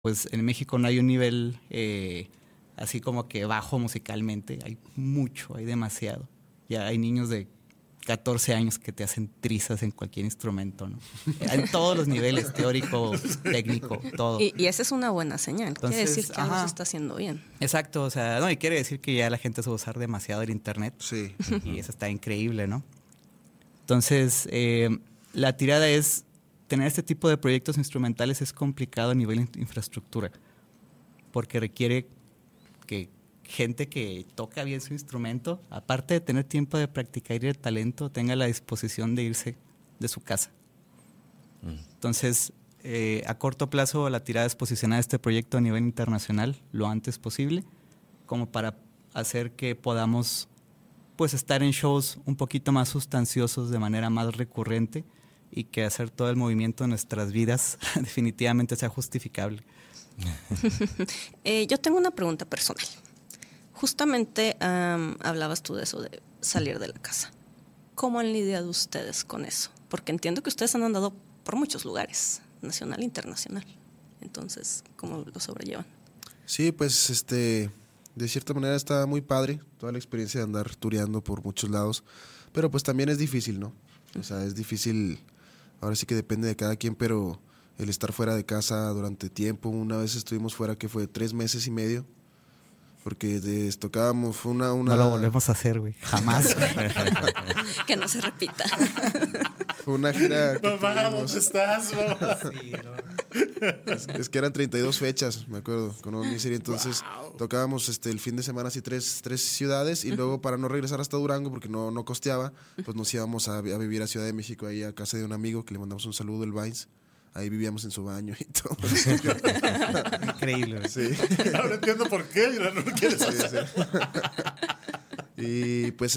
Pues en México no hay un nivel así como que bajo musicalmente, hay mucho, hay demasiado. Ya hay niños de 14 años que te hacen trizas en cualquier instrumento, ¿no? En todos los niveles, teórico, técnico, todo. Y esa es una buena señal. Entonces, quiere decir que algo se está haciendo bien. Exacto, o sea, no, y quiere decir que ya la gente sabe usar demasiado el internet. Sí. Y eso está increíble, ¿no? Entonces, la tirada es, tener este tipo de proyectos instrumentales es complicado a nivel infraestructura, porque requiere que gente que toca bien su instrumento, aparte de tener tiempo de practicar y de talento, tenga la disposición de irse de su casa. Entonces, a corto plazo, la tirada es posicionar este proyecto a nivel internacional lo antes posible, como para hacer que podamos pues estar en shows un poquito más sustanciosos de manera más recurrente y que hacer todo el movimiento de nuestras vidas definitivamente sea justificable. Yo tengo una pregunta personal. Justamente hablabas tú de eso, de salir de la casa. ¿Cómo han lidiado ustedes con eso? Porque entiendo que ustedes han andado por muchos lugares, nacional e internacional. Entonces, ¿cómo lo sobrellevan? Sí, pues de cierta manera está muy padre toda la experiencia de andar tureando por muchos lados, pero pues también es difícil, ¿no? O sea, es difícil, ahora sí que depende de cada quien, pero el estar fuera de casa durante tiempo, una vez estuvimos fuera que fue 3 meses y medio, porque tocábamos, fue una... No lo volvemos a hacer, güey, jamás. Que no se repita. Fue una gira que Mamá, ¿dónde estás, mamá? Sí, no. Es que eran 32 fechas, me acuerdo, con Omniserie. Entonces tocábamos el fin de semana así tres ciudades y luego para no regresar hasta Durango porque no costeaba, pues nos íbamos a vivir a Ciudad de México, ahí a casa de un amigo que le mandamos un saludo, el Vines. Ahí vivíamos en su baño y todo. Increíble, güey. Sí. Ahora entiendo por qué, no lo quieres hacer. Y pues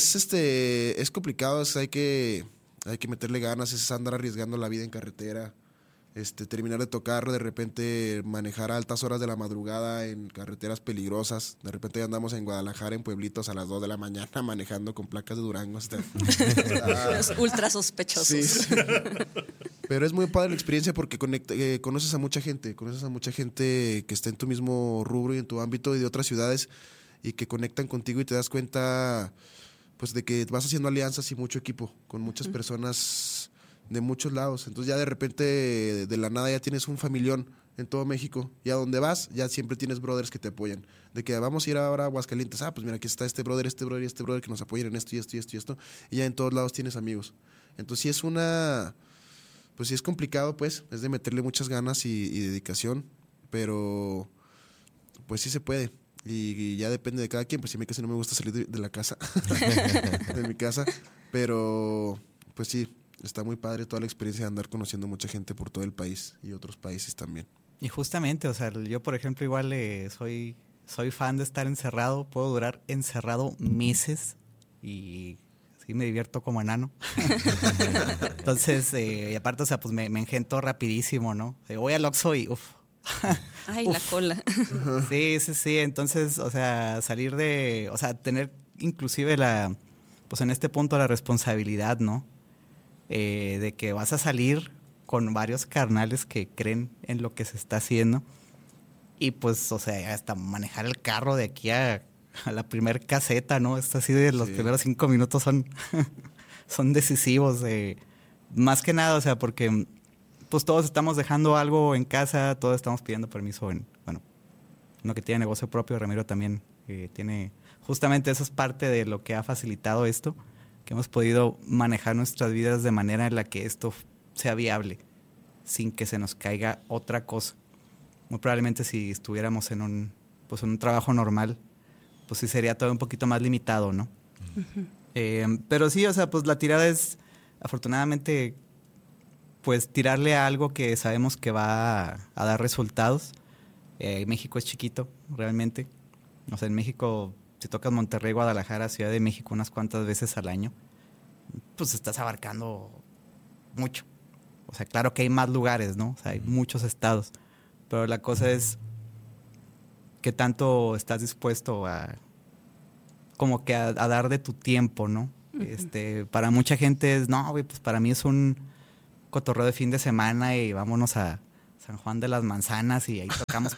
es complicado, hay que meterle ganas, es andar arriesgando la vida en carretera. Terminar de tocar, de repente manejar a altas horas de la madrugada en carreteras peligrosas. De repente andamos en Guadalajara, en pueblitos a las 2 de la mañana manejando con placas de Durango. Los ultra sospechosos. Sí. Pero es muy padre la experiencia porque conoces a mucha gente que está en tu mismo rubro y en tu ámbito y de otras ciudades y que conectan contigo y te das cuenta pues de que vas haciendo alianzas y mucho equipo con muchas personas de muchos lados. Entonces ya de repente de la nada ya tienes un familión en todo México y a donde vas ya siempre tienes brothers que te apoyan. De que vamos a ir ahora a Aguascalientes, pues mira, aquí está este brother y este brother que nos apoyan en esto y esto y esto y esto. Y ya en todos lados tienes amigos. Entonces sí es complicado, pues, es de meterle muchas ganas y dedicación, pero pues sí se puede. Y ya depende de cada quien, pues sí, a mí casi no me gusta salir de la casa, de mi casa, pero pues sí, está muy padre toda la experiencia de andar conociendo mucha gente por todo el país y otros países también. Y justamente, o sea, yo por ejemplo igual soy fan de estar encerrado, puedo durar encerrado meses y sí me divierto como enano. Entonces, y aparte, o sea, pues me engento rapidísimo, ¿no? Voy al Oxxo y uff. Ay, la cola. Sí, entonces, o sea, tener inclusive pues en este punto la responsabilidad, ¿no? De que vas a salir con varios carnales que creen en lo que se está haciendo y pues, o sea, hasta manejar el carro de aquí a la primer caseta, ¿no? Esto así de los primeros 5 minutos son decisivos, más que nada, o sea, porque pues todos estamos dejando algo en casa, todos estamos pidiendo permiso uno que tiene negocio propio, Ramiro también tiene, justamente eso es parte de lo que ha facilitado esto, que hemos podido manejar nuestras vidas de manera en la que esto sea viable, sin que se nos caiga otra cosa. Muy probablemente si estuviéramos en un trabajo normal, pues sí sería todo un poquito más limitado, ¿no? Uh-huh. Pero sí, o sea, pues la tirada es, afortunadamente, pues tirarle a algo que sabemos que va a dar resultados. México es chiquito, realmente. O sea, en México, si tocas Monterrey, Guadalajara, Ciudad de México unas cuantas veces al año, pues estás abarcando mucho. O sea, claro que hay más lugares, ¿no? O sea, hay muchos estados. Pero la cosa es qué tanto estás dispuesto a dar de tu tiempo, ¿no? Uh-huh. Para mucha gente es, no, güey, pues para mí es un cotorreo de fin de semana y vámonos a San Juan de las Manzanas y ahí tocamos